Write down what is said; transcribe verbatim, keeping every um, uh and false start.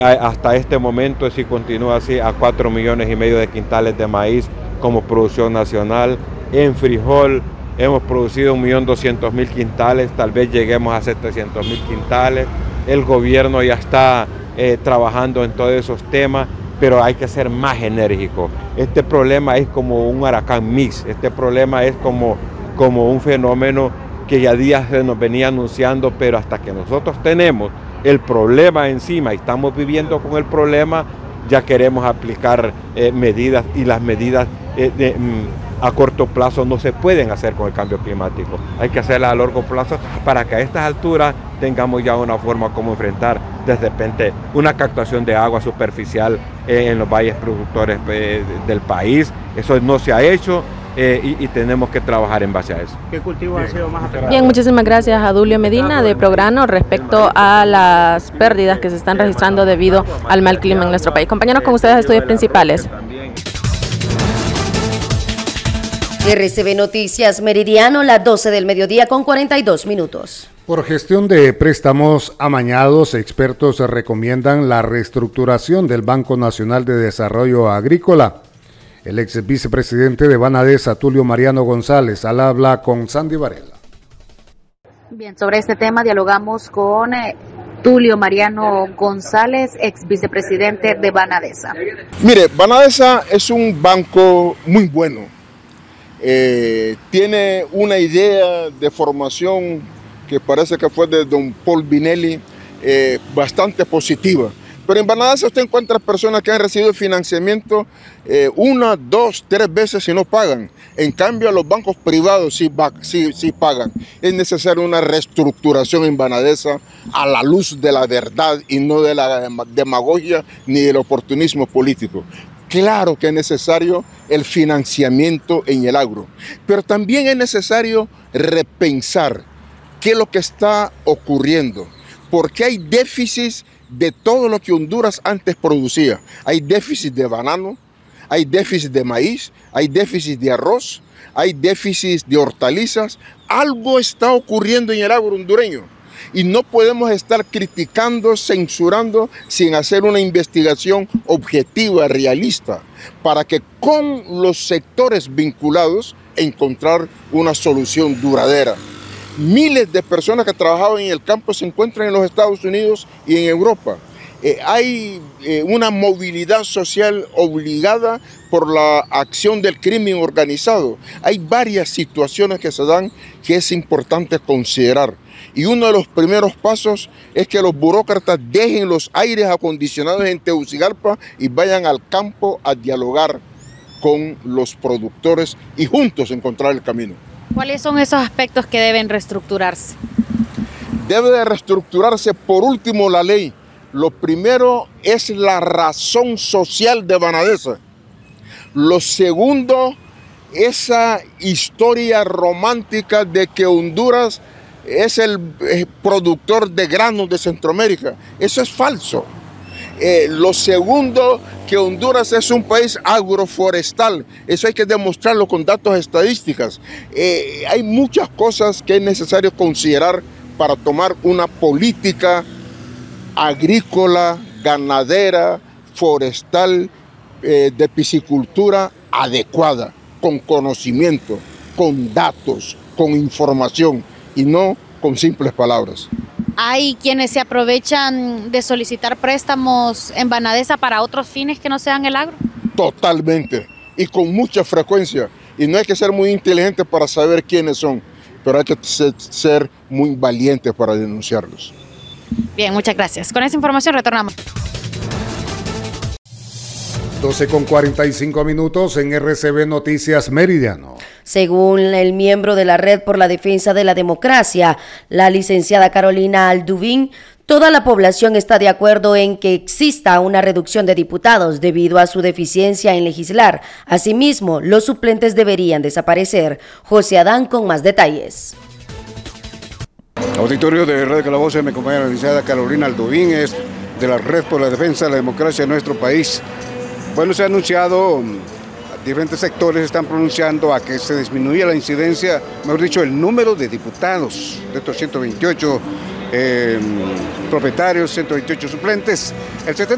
Hasta este momento, si continúa así, a cuatro millones y medio de quintales de maíz como producción nacional. En frijol hemos producido un millón doscientos mil quintales, tal vez lleguemos a setecientos mil quintales. El gobierno ya está eh, trabajando en todos esos temas, pero hay que ser más enérgico. Este problema es como un huracán mix, este problema es como, como un fenómeno que ya días se nos venía anunciando, pero hasta que nosotros tenemos el problema encima y estamos viviendo con el problema, ya queremos aplicar eh, medidas y las medidas eh, de, mm, a corto plazo no se pueden hacer con el cambio climático. Hay que hacerlas a largo plazo para que a estas alturas tengamos ya una forma como enfrentar de repente una captación de agua superficial eh, en los valles productores eh, del país. Eso no se ha hecho. Eh, y, y tenemos que trabajar en base a eso. ¿Qué cultivo ha sido más afectado? Bien, muchísimas gracias a Dulio Medina de Prograno respecto a las pérdidas que se están registrando debido al mal clima en nuestro país. Compañeros, con ustedes estudios principales. R C B Noticias Meridiano, las doce del mediodía con cuarenta y dos minutos. Por gestión de préstamos amañados, expertos recomiendan la reestructuración del Banco Nacional de Desarrollo Agrícola. El ex vicepresidente de Banadesa, Tulio Mariano González, al habla con Sandy Varela. Bien, sobre este tema dialogamos con eh, Tulio Mariano González, ex vicepresidente de Banadesa. Mire, Banadesa es un banco muy bueno. Eh, tiene una idea de formación que parece que fue de don Paul Binelli, eh, bastante positiva. Pero en Banadesa usted encuentra personas que han recibido financiamiento eh, una, dos, tres veces y no pagan. En cambio, a los bancos privados sí, sí, sí pagan. Es necesaria una reestructuración en Banadesa a la luz de la verdad y no de la demagogia ni del oportunismo político. Claro que es necesario el financiamiento en el agro, pero también es necesario repensar qué es lo que está ocurriendo, porque hay déficits de todo lo que Honduras antes producía. Hay déficit de banano, hay déficit de maíz, hay déficit de arroz, hay déficit de hortalizas. Algo está ocurriendo en el agro hondureño y no podemos estar criticando, censurando sin hacer una investigación objetiva, realista, para que con los sectores vinculados encontrar una solución duradera. Miles de personas que trabajaban en el campo se encuentran en los Estados Unidos y en Europa. Eh, hay eh, una movilidad social obligada por la acción del crimen organizado. Hay varias situaciones que se dan que es importante considerar. Y uno de los primeros pasos es que los burócratas dejen los aires acondicionados en Tegucigalpa y vayan al campo a dialogar con los productores y juntos encontrar el camino. ¿Cuáles son esos aspectos que deben reestructurarse? Debe de reestructurarse, por último, la ley. Lo primero es la razón social de Banadesa. Lo segundo, esa historia romántica de que Honduras es el productor de granos de Centroamérica. Eso es falso. Eh, lo segundo, que Honduras es un país agroforestal. Eso hay que demostrarlo con datos estadísticas. Eh, hay muchas cosas que es necesario considerar para tomar una política agrícola, ganadera, forestal, eh, de piscicultura adecuada, con conocimiento, con datos, con información y no con simples palabras. ¿Hay quienes se aprovechan de solicitar préstamos en Banadesa para otros fines que no sean el agro? Totalmente, y con mucha frecuencia. Y no hay que ser muy inteligente para saber quiénes son, pero hay que ser muy valiente para denunciarlos. Bien, muchas gracias. Con esa información retornamos. doce con cuarenta y cinco minutos en R C B Noticias Meridiano. Según el miembro de la Red por la Defensa de la Democracia, la licenciada Carolina Alduvín, toda la población está de acuerdo en que exista una reducción de diputados debido a su deficiencia en legislar. Asimismo, los suplentes deberían desaparecer. José Adán con más detalles. Auditorio de Radio Calabozo, me acompaña la licenciada Carolina Alduvín, es de la Red por la Defensa de la Democracia en nuestro país. Bueno, se ha anunciado, diferentes sectores están pronunciando a que se disminuya la incidencia, mejor dicho, el número de diputados, de estos ciento veintiocho eh, propietarios, ciento veintiocho suplentes. El setenta